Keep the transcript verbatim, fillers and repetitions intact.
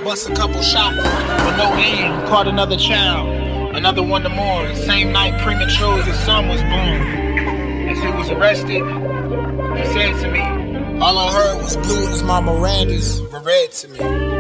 Bust a couple shots, but no aim. Caught another child, another one to mourn. Same night premature, his son was born. As he was arrested, he said to me, all I heard was blue as my Mirandas were red to me.